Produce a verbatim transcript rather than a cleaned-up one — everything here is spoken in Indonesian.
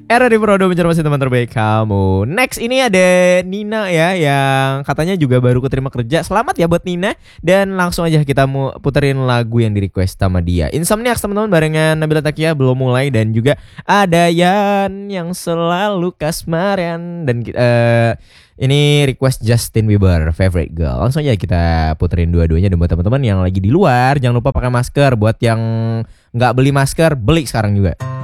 Era di Prodo mencermati teman terbaik kamu. Next ini ada Nina ya, yang katanya juga baru keterima kerja. Selamat ya buat Nina. Dan langsung aja kita mau puterin lagu yang di request sama dia. Insomniacs teman-teman barengan Nabila Takia belum mulai. Dan juga ada Yan yang selalu kasmaran. Dan uh, ini request Justin Bieber, Favorite Girl. Langsung aja kita puterin dua-duanya. Dan buat teman-teman yang lagi di luar, jangan lupa pakai masker. Buat yang gak beli masker, beli sekarang juga.